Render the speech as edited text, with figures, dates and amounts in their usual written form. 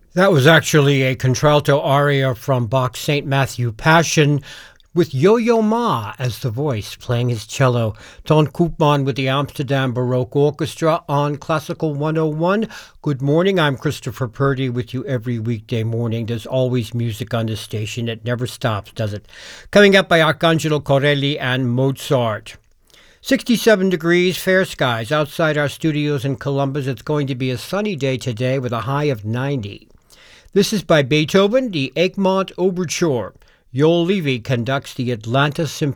That was actually a contralto aria from Bach's St. Matthew Passion with Yo-Yo Ma as the voice playing his cello. Ton Koopman with the Amsterdam Baroque Orchestra on Classical 101. Good morning, I'm Christopher Purdy with you every weekday morning. There's always music on this station. It never stops, does it? Coming up by Arcangelo Corelli and Mozart. 67 degrees, fair skies outside our studios in Columbus. It's going to be a sunny day today with a high of 90. This is by Beethoven, the Egmont Overture. Joel Levy conducts the Atlanta Symphony.